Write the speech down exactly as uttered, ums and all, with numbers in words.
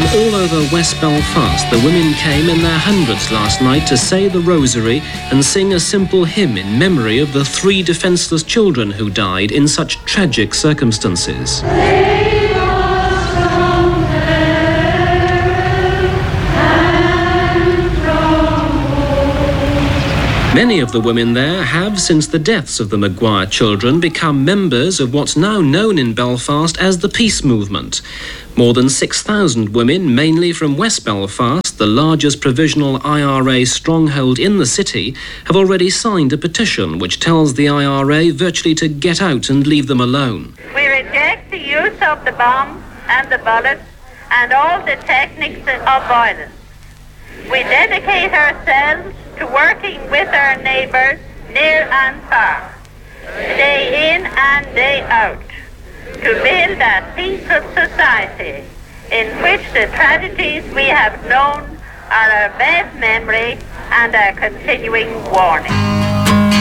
all over West Belfast, the women came in their hundreds last night to say the rosary and sing a simple hymn in memory of the three defenceless children who died in such tragic circumstances. Many of the women there have, since the deaths of the Maguire children, become members of what's now known in Belfast as the Peace Movement. More than six thousand women, mainly from West Belfast, the largest provisional I R A stronghold in the city, have already signed a petition which tells the I R A virtually to get out and leave them alone. We reject the use of the bomb and the bullets and all the techniques of violence. We dedicate ourselves to working with our neighbours near and far, day in and day out, to build a peaceful society in which the tragedies we have known are our best memory and our continuing warning.